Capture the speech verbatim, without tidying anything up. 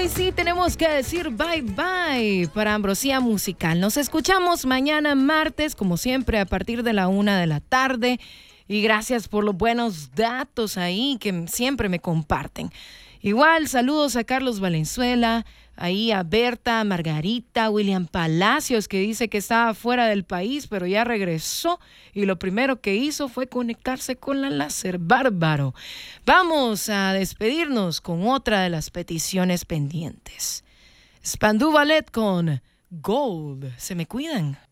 sí, tenemos que decir bye bye para Ambrosía Musical. Nos escuchamos mañana martes, como siempre, a partir de la una de la tarde. Y gracias por los buenos datos ahí que siempre me comparten. Igual, saludos a Carlos Valenzuela, ahí a Berta, Margarita, William Palacios, que dice que estaba fuera del país, pero ya regresó y lo primero que hizo fue conectarse con la láser. Bárbaro. Vamos a despedirnos con otra de las peticiones pendientes. Spandau Ballet con Gold. Se me cuidan.